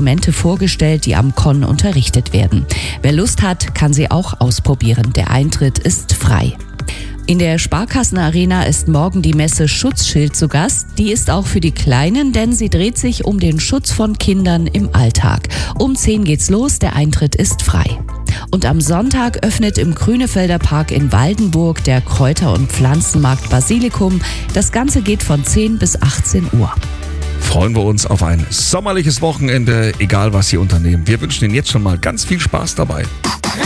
Instrumente vorgestellt, die am Con unterrichtet werden. Wer Lust hat, kann sie auch ausprobieren. Der Eintritt ist frei. In der Sparkassenarena ist morgen die Messe Schutzschild zu Gast. Die ist auch für die Kleinen, denn sie dreht sich um den Schutz von Kindern im Alltag. Um 10 geht's los, der Eintritt ist frei. Und am Sonntag öffnet im Grünefelder Park in Waldenburg der Kräuter- und Pflanzenmarkt Basilikum. Das Ganze geht von 10 bis 18 Uhr. Freuen wir uns auf ein sommerliches Wochenende, egal was Sie unternehmen. Wir wünschen Ihnen jetzt schon mal ganz viel Spaß dabei.